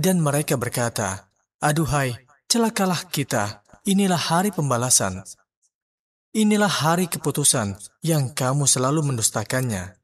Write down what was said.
Dan mereka berkata, "Aduhai, celakalah kita, inilah hari pembalasan. Inilah hari keputusan yang kamu selalu mendustakannya."